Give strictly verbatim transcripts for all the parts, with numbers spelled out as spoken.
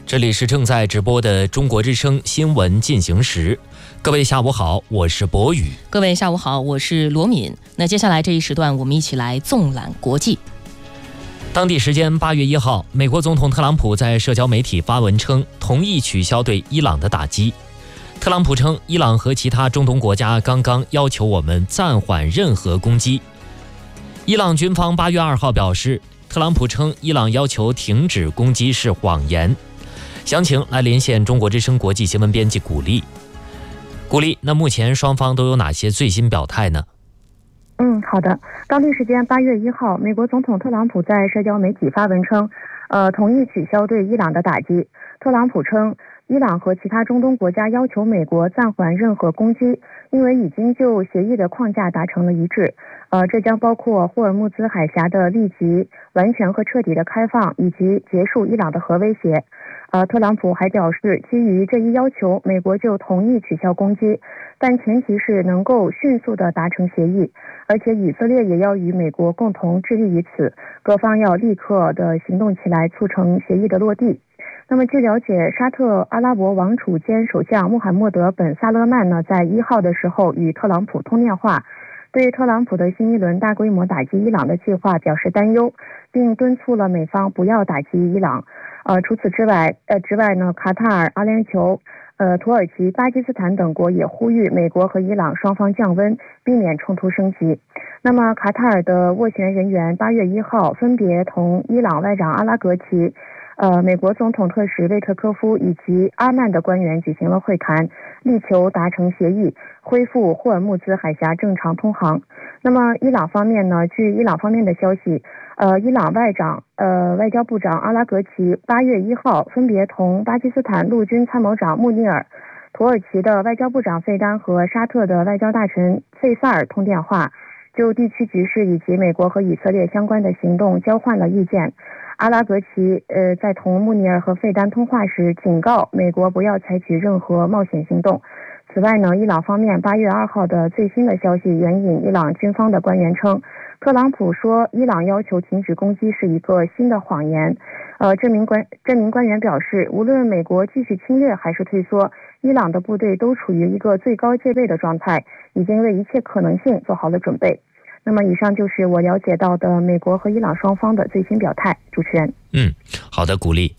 这里是正在直播的中国之声新闻进行时，各位下午好，我是博宇。 各位下午好，我是罗敏。那接下来这一时段，我们一起来纵览国际。 当地时间八月一号，美国总统特朗普在社交媒体发文称，同意取消对伊朗的打击。特朗普称，伊朗和其他中东国家刚刚要求我们暂缓任何攻击。伊朗军方八月二号表示，特朗普称伊朗要求停止攻击是谎言。详情来连线中国之声国际新闻编辑古丽。古丽，那目前双方都有哪些最新表态呢？ 嗯，好的。当地时间八月一号，美国总统特朗普在社交媒体发文称，呃，同意取消对伊朗的打击。特朗普称，伊朗和其他中东国家要求美国暂缓任何攻击，因为已经就协议的框架达成了一致。呃，这将包括霍尔木兹海峡的立即、完全和彻底的开放，以及结束伊朗的核威胁。呃，特朗普还表示，基于这一要求，美国就同意取消攻击，但前提是能够迅速地达成协议，而且以色列也要与美国共同致力于此，各方要立刻的行动起来，促成协议的落地。那么据了解，沙特阿拉伯王储兼首相穆罕默德本萨勒曼呢，在一号的时候与特朗普通电话，对特朗普的新一轮大规模打击伊朗的计划表示担忧，并敦促了美方不要打击伊朗。呃，除此之外，呃之外呢，卡塔尔、阿联酋、呃土耳其、巴基斯坦等国也呼吁美国和伊朗双方降温，避免冲突升级。那么，卡塔尔的斡旋人员八月一号分别同伊朗外长阿拉格齐、呃美国总统特使魏特科夫以及阿曼的官员举行了会谈，力求达成协议，恢复霍尔木兹海峡正常通航。那么，伊朗方面呢？据伊朗方面的消息，呃，伊朗外长呃外交部长阿拉格齐八月一号分别同巴基斯坦陆军参谋长穆尼尔、土耳其的外交部长费丹和沙特的外交大臣费萨尔通电话，就地区局势以及美国和以色列相关的行动交换了意见。阿拉格齐呃在同穆尼尔和费丹通话时警告美国不要采取任何冒险行动。此外呢，伊朗方面八月二号的最新的消息援引伊朗军方的官员称，特朗普说伊朗要求停止攻击是一个新的谎言。呃，这名官这名官员表示，无论美国继续侵略还是退缩，伊朗的部队都处于一个最高戒备的状态，已经为一切可能性做好了准备。那么以上就是我了解到的美国和伊朗双方的最新表态。主持人。 嗯，好的，鼓励。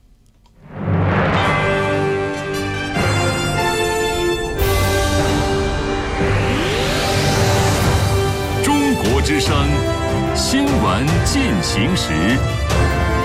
中国之声新闻进行时。